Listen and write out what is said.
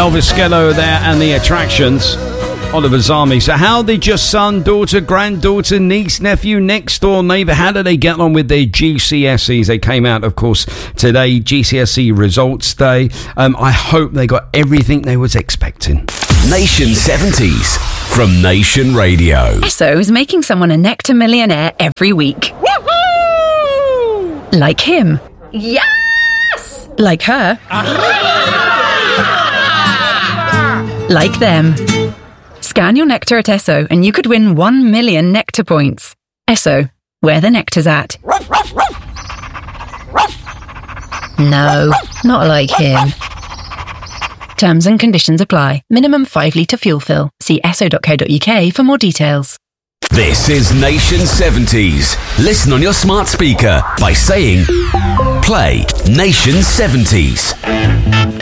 Elvis Skello there and the Attractions. Oliver Zami. So how did your son, daughter, granddaughter, niece, nephew, next door neighbour, how did they get on with their GCSEs? They came out, of course, today, GCSE results day. I hope they got everything they was expecting. Nation 70s from Nation Radio. Esso is making someone a Nectar millionaire every week. Woohoo! Like him. Yes! Like her. Like them. Scan your Nectar at Esso and you could win 1 million Nectar points. Esso, where the nectar's at. No, not like him. Terms and conditions apply. Minimum 5 litre fuel fill. See esso.co.uk for more details. This is Nation 70s. Listen on your smart speaker by saying, play Nation 70s.